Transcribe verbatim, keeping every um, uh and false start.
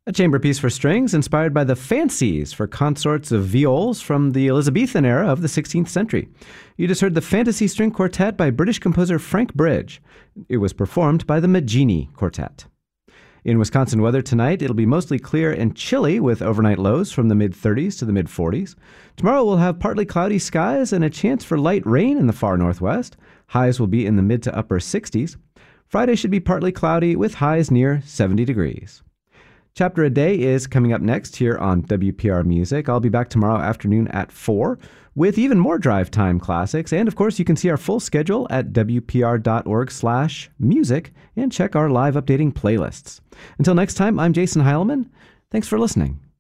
A chamber piece for strings inspired by the fancies for consorts of viols from the Elizabethan era of the sixteenth century. You just heard the Fantasy String Quartet by British composer Frank Bridge. It was performed by the Maggini Quartet. In Wisconsin weather tonight, it'll be mostly clear and chilly with overnight lows from the mid thirties to the mid forties. Tomorrow we'll have partly cloudy skies and a chance for light rain in the far northwest. Highs will be in the mid to upper sixties. Friday should be partly cloudy with highs near seventy degrees. Chapter a Day is coming up next here on W P R Music. I'll be back tomorrow afternoon at four with even more drive time classics. And of course, you can see our full schedule at W P R dot org slash music and check our live updating playlists. Until next time, I'm Jason Heilman. Thanks for listening.